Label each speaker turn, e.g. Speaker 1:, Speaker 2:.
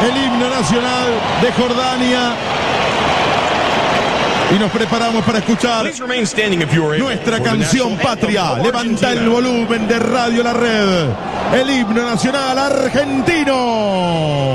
Speaker 1: el himno nacional de Jordania. Y nos preparamos para escuchar nuestra canción patria. Levanta el volumen de Radio La Red. El himno nacional argentino.